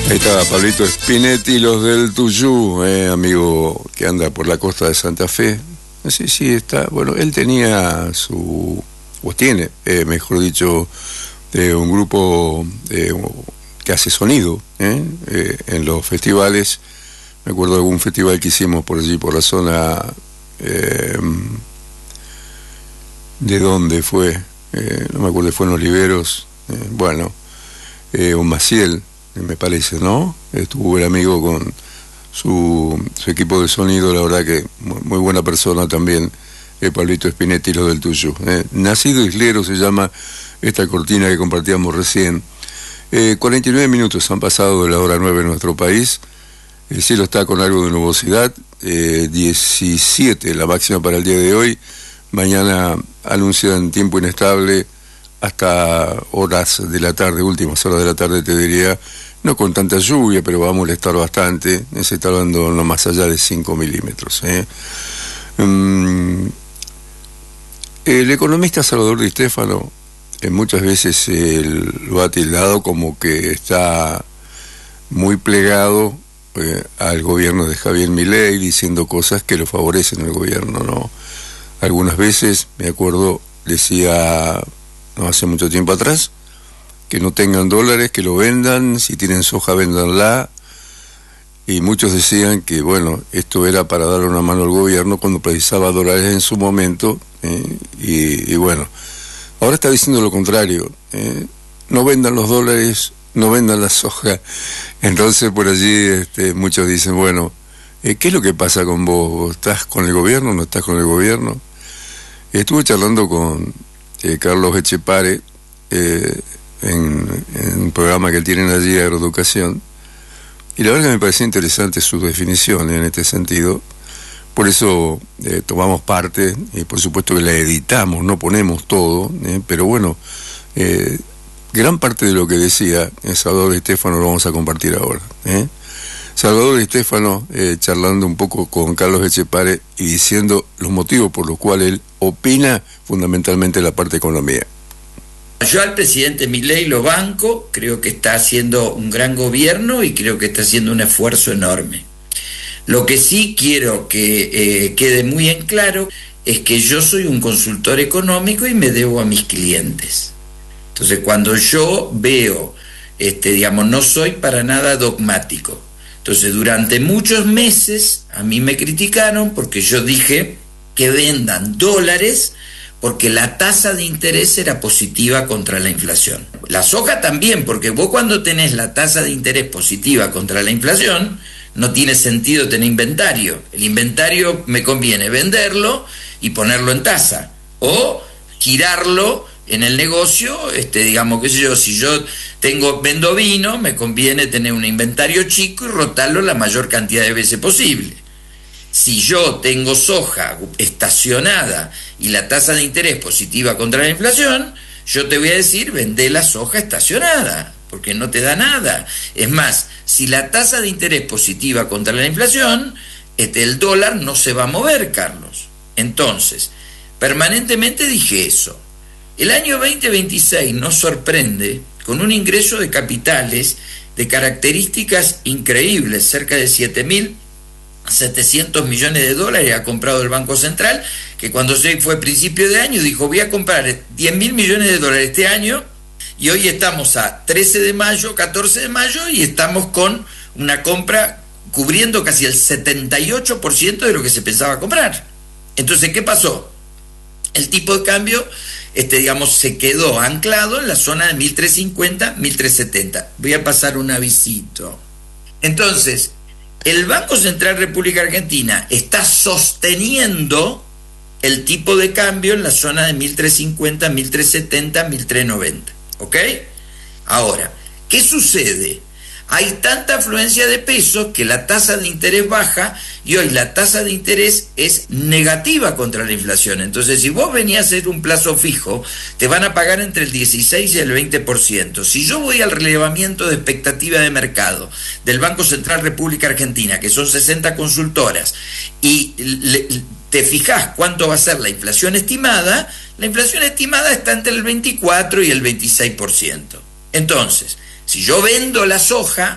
Ahí está Pablito Spinetti, los del Tuyú, amigo que anda por la costa de Santa Fe. Sí, está. Bueno, él tenía o tiene, mejor dicho, un grupo que hace sonido en los festivales. Me acuerdo de algún festival que hicimos por allí, por la zona. ¿De dónde fue? No me acuerdo, fue en Oliveros. Un Maciel, me parece, ¿no? Estuvo el amigo con su equipo de sonido, la verdad que muy buena persona también, Pablito Spinetti, los del Tuyú. Nacido Islero se llama esta cortina que compartíamos recién. 49 minutos han pasado de la hora 9 en nuestro país. El cielo está con algo de nubosidad. 17 la máxima para el día de hoy. Mañana anuncian tiempo inestable hasta horas de la tarde, últimas horas de la tarde te diría, no con tanta lluvia, pero va a molestar bastante. Se está hablando no más allá de 5 milímetros. El economista Salvador Di Stéfano muchas veces lo ha tildado como que está muy plegado al gobierno de Javier Milei, diciendo cosas que lo favorecen al gobierno, ¿no? Algunas veces, me acuerdo, decía, no hace mucho tiempo atrás, que no tengan dólares, que lo vendan, si tienen soja, véndanla, y muchos decían que, bueno, esto era para darle una mano al gobierno cuando precisaba dólares en su momento, y bueno, ahora está diciendo lo contrario, no vendan los dólares, no vendan la soja. Entonces por allí muchos dicen, bueno, ¿qué es lo que pasa con vos? ¿Estás con el gobierno o no estás con el gobierno? Estuve charlando con Carlos Echepare en un programa que tienen allí, Agroeducación, y la verdad que me pareció interesante su definición en este sentido. Por eso tomamos parte, y por supuesto que la editamos, no ponemos todo, pero bueno, gran parte de lo que decía Salvador Di Stéfano lo vamos a compartir ahora. Salvador Di Stéfano charlando un poco con Carlos Echepare y diciendo los motivos por los cuales él opina fundamentalmente la parte de economía. Yo al presidente Milei lo banco, creo que está haciendo un gran gobierno y creo que está haciendo un esfuerzo enorme. Lo que sí quiero que quede muy en claro es que yo soy un consultor económico y me debo a mis clientes. Entonces cuando yo veo, no soy para nada dogmático. Entonces durante muchos meses a mí me criticaron porque yo dije que vendan dólares porque la tasa de interés era positiva contra la inflación. La soja también, porque vos cuando tenés la tasa de interés positiva contra la inflación, no tiene sentido tener inventario. El inventario me conviene venderlo y ponerlo en tasa, o girarlo en el negocio, qué sé yo, si yo vendo vino, me conviene tener un inventario chico y rotarlo la mayor cantidad de veces posible. Si yo tengo soja estacionada y la tasa de interés positiva contra la inflación, yo te voy a decir, vendé la soja estacionada, porque no te da nada. Es más, si la tasa de interés positiva contra la inflación, el dólar no se va a mover, Carlos. Entonces, permanentemente dije eso. El año 2026 nos sorprende con un ingreso de capitales de características increíbles, cerca de 7.700 millones de dólares ha comprado el Banco Central, que cuando se fue a principio de año dijo voy a comprar 10.000 millones de dólares este año, y hoy estamos a 13 de mayo, 14 de mayo, y estamos con una compra cubriendo casi el 78% de lo que se pensaba comprar. Entonces, ¿qué pasó? El tipo de cambio se quedó anclado en la zona de 1.350, 1.370. Voy a pasar un avisito. Entonces, el Banco Central República Argentina está sosteniendo el tipo de cambio en la zona de 1.350, 1.370, 1.390. ¿Ok? Ahora, ¿qué sucede? Hay tanta afluencia de pesos que la tasa de interés baja y hoy la tasa de interés es negativa contra la inflación. Entonces, si vos venías a hacer un plazo fijo, te van a pagar entre el 16 y el 20%. Si yo voy al relevamiento de expectativa de mercado del Banco Central República Argentina, que son 60 consultoras, y te fijás cuánto va a ser la inflación estimada está entre el 24 y el 26%. Entonces, si yo vendo la soja,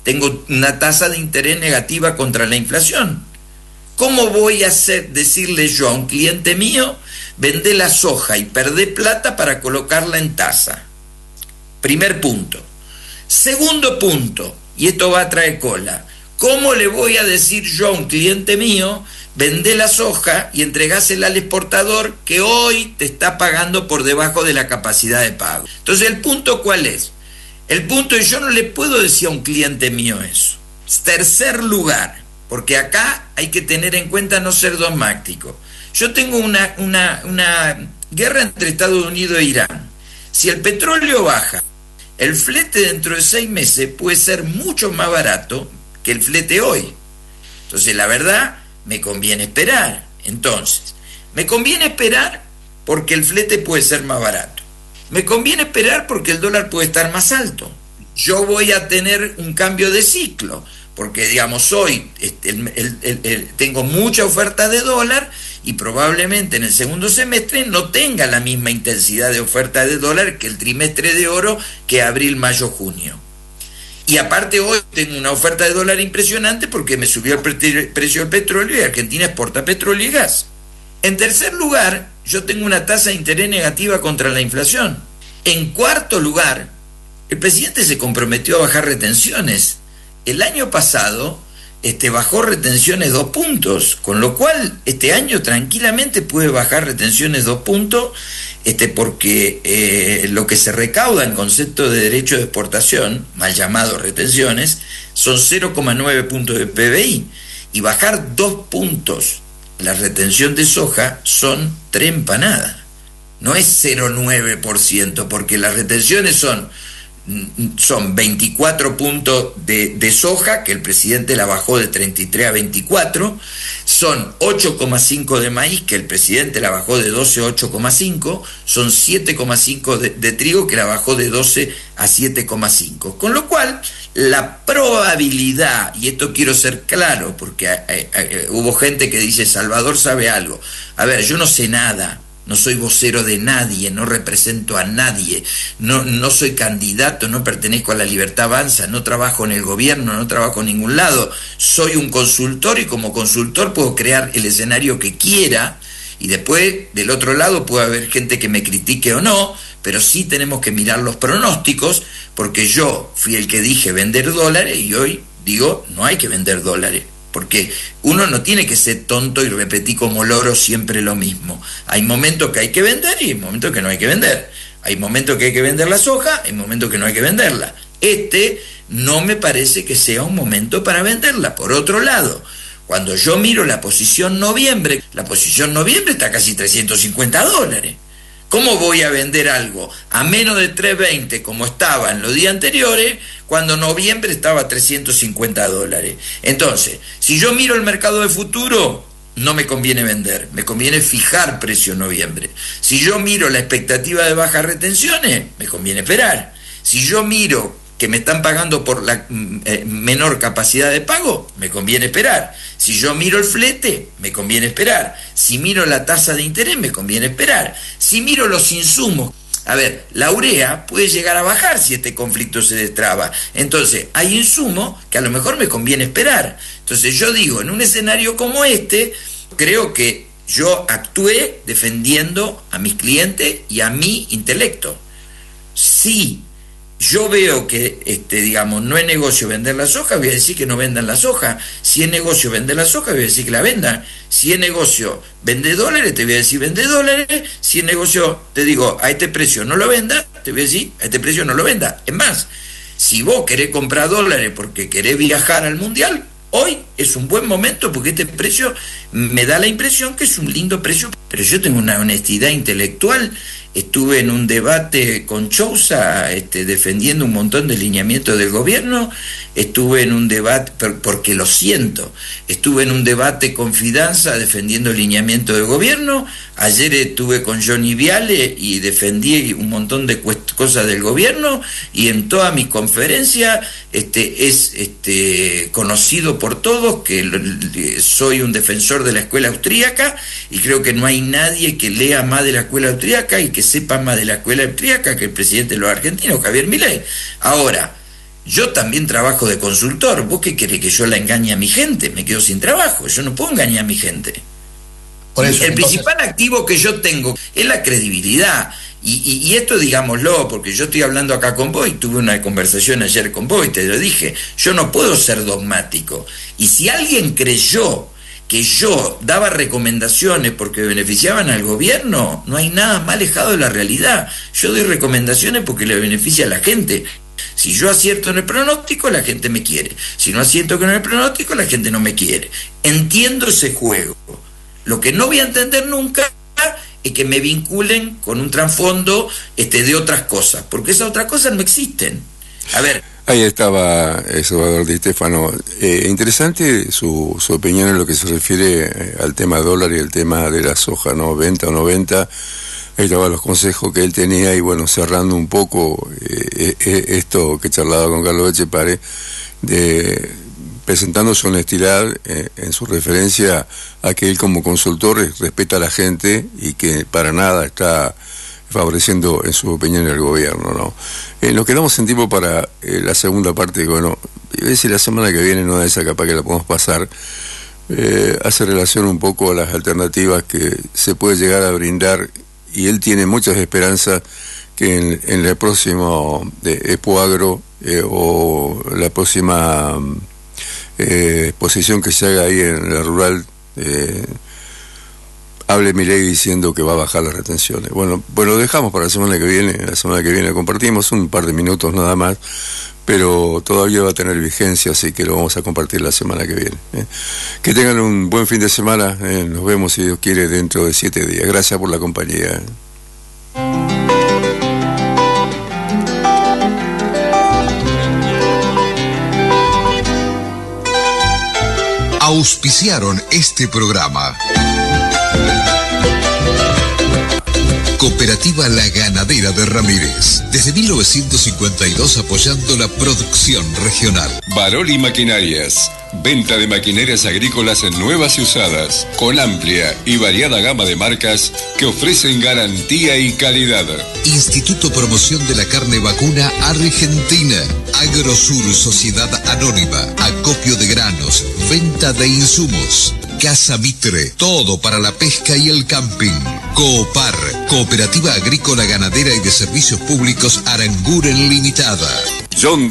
tengo una tasa de interés negativa contra la inflación. ¿Cómo voy a decirle yo a un cliente mío, vende la soja y perdé plata para colocarla en tasa? Primer punto. Segundo punto, y esto va a traer cola, ¿cómo le voy a decir yo a un cliente mío, vende la soja y entregásela al exportador que hoy te está pagando por debajo de la capacidad de pago? Entonces, ¿el punto cuál es? El punto es, yo no le puedo decir a un cliente mío eso. Tercer lugar, porque acá hay que tener en cuenta no ser dogmático. Yo tengo una guerra entre Estados Unidos e Irán. Si el petróleo baja, el flete dentro de 6 meses puede ser mucho más barato que el flete hoy. Entonces, la verdad, me conviene esperar. Entonces, me conviene esperar porque el flete puede ser más barato. Me conviene esperar porque el dólar puede estar más alto. Yo voy a tener un cambio de ciclo, porque digamos hoy tengo mucha oferta de dólar y probablemente en el segundo semestre no tenga la misma intensidad de oferta de dólar que el trimestre de oro, que abril, mayo, junio. Y aparte hoy tengo una oferta de dólar impresionante porque me subió el precio del petróleo y Argentina exporta petróleo y gas. En tercer lugar, yo tengo una tasa de interés negativa contra la inflación. En cuarto lugar, el presidente se comprometió a bajar retenciones. El año pasado bajó retenciones 2 puntos, con lo cual este año tranquilamente puede bajar retenciones 2 puntos, porque lo que se recauda en concepto de derecho de exportación, mal llamado retenciones, son 0,9 puntos de PBI, y bajar 2 puntos la retención de soja son 3 empanadas. No es 0,9%, porque las retenciones son 24 puntos de soja, que el presidente la bajó de 33 a 24, son 8,5 de maíz, que el presidente la bajó de 12 a 8,5, son 7,5 de trigo, que la bajó de 12 a 7,5. Con lo cual, la probabilidad, y esto quiero ser claro, porque hubo gente que dice, Salvador sabe algo. A ver, yo no sé nada. No soy vocero de nadie, no represento a nadie, no soy candidato, no pertenezco a La Libertad Avanza, no trabajo en el gobierno, no trabajo en ningún lado. Soy un consultor y como consultor puedo crear el escenario que quiera y después del otro lado puede haber gente que me critique o no, pero sí tenemos que mirar los pronósticos, porque yo fui el que dije vender dólares y hoy digo no hay que vender dólares. Porque uno no tiene que ser tonto y repetir como loro siempre lo mismo. Hay momentos que hay que vender y hay momentos que no hay que vender. Hay momentos que hay que vender la soja, hay momentos que no hay que venderla. No me parece que sea un momento para venderla. Por otro lado, cuando yo miro la posición noviembre está casi $350. ¿Cómo voy a vender algo a menos de 3.20 como estaba en los días anteriores, cuando noviembre estaba a $350? Entonces, si yo miro el mercado de futuro, no me conviene vender, me conviene fijar precio en noviembre. Si yo miro la expectativa de bajas retenciones, me conviene esperar. Si yo miro que me están pagando por la menor capacidad de pago, me conviene esperar. Si yo miro el flete, me conviene esperar. Si miro la tasa de interés, me conviene esperar. Si miro los insumos, a ver, la urea puede llegar a bajar si este conflicto se destraba. Entonces, hay insumos que a lo mejor me conviene esperar. Entonces, yo digo, en un escenario como este, creo que yo actué defendiendo a mis clientes y a mi intelecto. Sí. Yo veo que, no es negocio vender la soja, voy a decir que no vendan la soja. Si es negocio vender la soja, voy a decir que la vendan. Si es negocio vender dólares, te voy a decir vende dólares. Si es negocio, te digo, a este precio no lo venda, te voy a decir, a este precio no lo venda. Es más, si vos querés comprar dólares porque querés viajar al mundial, hoy es un buen momento porque este precio me da la impresión que es un lindo precio. Pero yo tengo una honestidad intelectual. Estuve en un debate con Chousa defendiendo un montón de lineamientos del gobierno. Estuve en un debate, porque lo siento, estuve en un debate con Fidanza defendiendo el lineamiento del gobierno. Ayer estuve con Johnny Viale y defendí un montón de cosas del gobierno. Y en todas mis conferencias es conocido por todos que soy un defensor de la escuela austríaca, y creo que no hay nadie que lea más de la escuela austríaca y que sepa más de la escuela austríaca que el presidente de los argentinos, Javier Milei. Ahora, yo también trabajo de consultor. ¿Vos qué querés, que yo la engañe a mi gente? Me quedo sin trabajo, yo no puedo engañar a mi gente. Por eso, el principal activo que yo tengo es la credibilidad. Y esto digámoslo, porque yo estoy hablando acá con vos y tuve una conversación ayer con vos y te lo dije, yo no puedo ser dogmático. Y si alguien creyó que yo daba recomendaciones porque beneficiaban al gobierno, no hay nada más alejado de la realidad. Yo doy recomendaciones porque le beneficia a la gente. Si yo acierto en el pronóstico, la gente me quiere. Si no acierto con el pronóstico, la gente no me quiere. Entiendo ese juego. Lo que no voy a entender nunca es que me vinculen con un trasfondo de otras cosas, porque esas otras cosas no existen. A ver. Ahí estaba Salvador Di Stéfano. Interesante su opinión en lo que se refiere al tema dólar y el tema de la soja, ¿no? Venta o no venta. Ahí estaban los consejos que él tenía y bueno, cerrando un poco esto que charlaba con Carlos Echepare, presentando su honestidad en su referencia a que él como consultor respeta a la gente y que para nada está favoreciendo, en su opinión, el gobierno, ¿no? Nos quedamos en tiempo para la segunda parte, bueno, a ver si la semana que viene, no es esa capaz que la podemos pasar, hace relación un poco a las alternativas que se puede llegar a brindar, y él tiene muchas esperanzas que en el próximo Expo Agro o la próxima exposición que se haga ahí en la rural, hable Milei diciendo que va a bajar las retenciones. Bueno, dejamos para la semana que viene compartimos un par de minutos nada más, pero todavía va a tener vigencia, así que lo vamos a compartir la semana que viene. Que tengan un buen fin de semana, nos vemos si Dios quiere dentro de 7 días. Gracias por la compañía. Auspiciaron este programa. Cooperativa La Ganadera de Ramírez. Desde 1952 apoyando la producción regional. Baroli Maquinarias. Venta de maquinarias agrícolas nuevas y usadas, con amplia y variada gama de marcas que ofrecen garantía y calidad. Instituto Promoción de la Carne Vacuna Argentina. Agrosur Sociedad Anónima. Acopio de granos. Venta de insumos. Casa Mitre, todo para la pesca y el camping. Coopar, Cooperativa Agrícola Ganadera y de Servicios Públicos Aranguren Limitada. John